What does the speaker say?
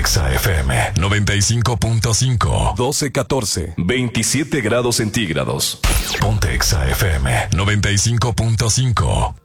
Exa FM 95.5. 12-14. 27 grados centígrados. Ponte Exa FM 95.5.